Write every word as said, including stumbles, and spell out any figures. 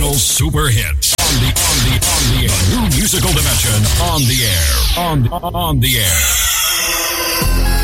original super hits on the on the on the air. New musical dimension on the air. On on the air.